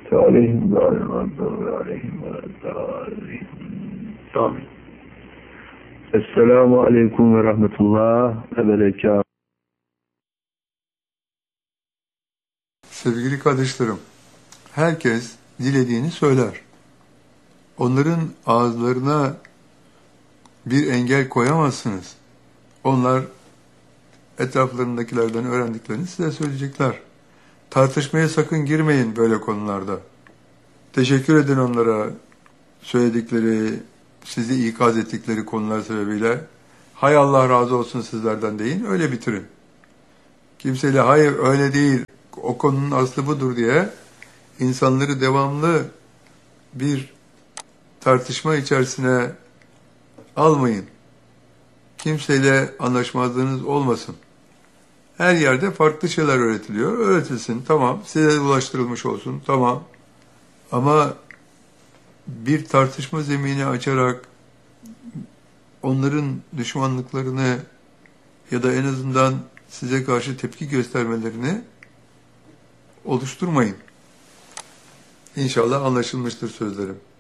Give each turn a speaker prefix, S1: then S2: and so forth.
S1: aleyhim ve aleyhim ve aleyhim. Amin. Esselamu aleyküm ve rahmetullah ve berekatuhu.
S2: Sevgili kardeşlerim, herkes dilediğini söyler. Onların ağızlarına bir engel koyamazsınız. Onlar etraflarındakilerden öğrendiklerini size söyleyecekler. Tartışmaya sakın girmeyin böyle konularda. Teşekkür edin onlara söyledikleri, sizi ikaz ettikleri konular sebebiyle. Hay Allah razı olsun sizlerden deyin, öyle bitirin. Kimseyle hayır öyle değil, o konunun aslı budur diye insanları devamlı bir tartışma içerisine almayın. Kimseyle anlaşmazlığınız olmasın. Her yerde farklı şeyler öğretiliyor. Öğretilsin, tamam. Size ulaştırılmış olsun, tamam. Ama bir tartışma zemini açarak onların düşmanlıklarını ya da en azından size karşı tepki göstermelerini oluşturmayın. İnşallah anlaşılmıştır sözlerim.